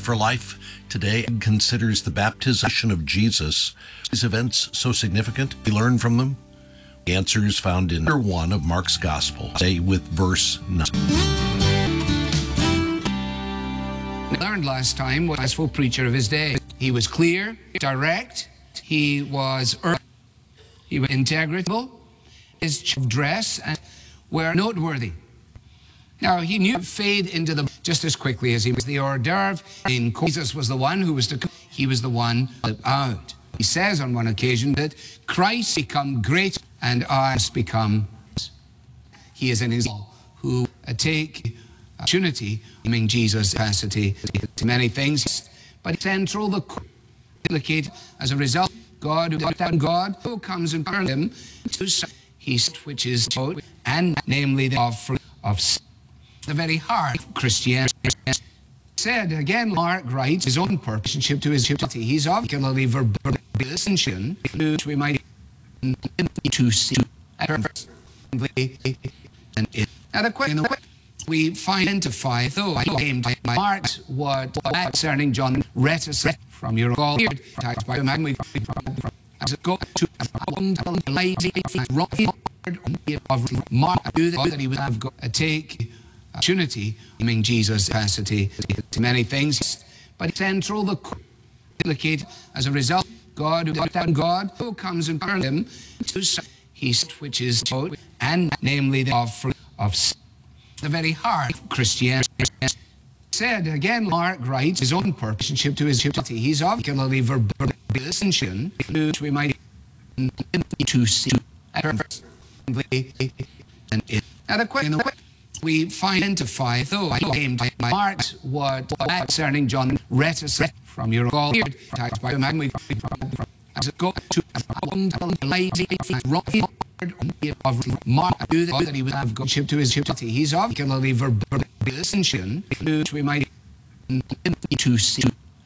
for Life today considers the baptization of Jesus. These events so significant, we learn from them. The answer is found in chapter 1 of Mark's Gospel, today with verse 9. We learned last time was a successful preacher of his day. He was clear, direct, he was earnest, he was integral, his dress and were noteworthy. Now, he knew fade into the just as quickly as he was the hors d'oeuvre. Jesus was the one who was to come. He was the one out. He says on one occasion that Christ become great and I must become. He is in his who take opportunity, naming Jesus' capacity to many things, but central the complicated as a result. God who comes and turns him to he which is and namely the offering of the very heart of Christianity. Said again, Mark writes his own relationship to his humanity. He's obviously verbose, which we might to see. Now the question we find identify, though I came to Mark what concerning John reticent from your all here by the man we as it go to lady of Mark that he would have got a take opportunity, naming Jesus' capacity to many things, but central the complicated as a result. God who comes and turns him to he which is and namely the offering of the very heart of Christianity. Said again, Mark writes his own relationship to his humanity. He's obviously verbose, which we might to see. Now the question we find identify, though I came to Mark what concerning John reticent from your all here by the man we as it go to lady of Mark that he would have got to his humanity. He's obviously verbose, which we might to see.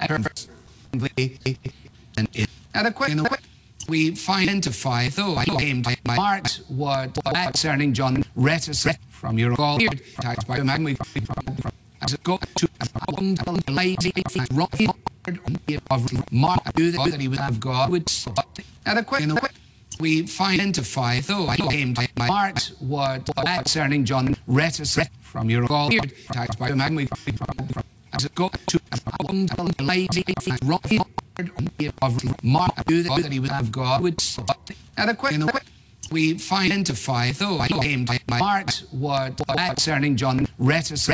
Now the question we find identify, though I came to Mark what concerning John reticent from your all here by the man we as it go to lady of Mark that he would have got would. Now the question we find identify, though I came to Mark what concerning John reticent from your all here by the man we as it go to lady of Mark that he would have got would. Now the question we find identify, though I came to Mark what concerning John reticent